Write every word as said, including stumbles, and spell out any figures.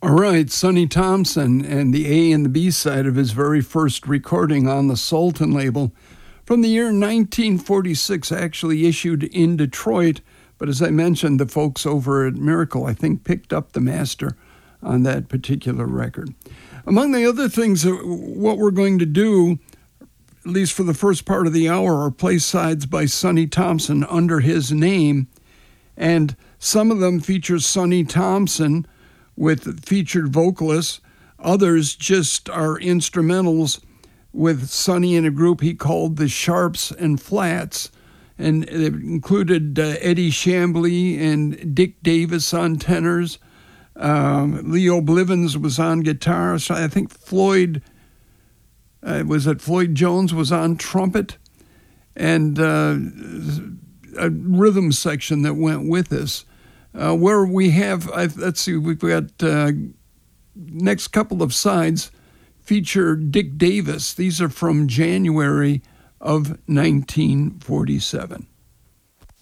All right, Sonny Thompson and the A and the B side of his very first recording on the Sultan label from the year nineteen forty-six, actually issued in Detroit. But as I mentioned, the folks over at Miracle, I think, picked up the master on that particular record. Among the other things, that what we're going to do, at least for the first part of the hour, are play sides by Sonny Thompson under his name. And some of them feature Sonny Thompson with featured vocalists. Others just are instrumentals with Sonny in a group he called the Sharps and Flats. And it included uh, Eddie Chambly and Dick Davis on tenors. Um, Leo Blivens was on guitar. So I think Floyd, uh, was it Floyd Jones was on trumpet. And uh, a rhythm section that went with this. Uh, where we have, I, let's see, we've got uh, next couple of sides feature Dick Davis. These are from January of nineteen forty-seven.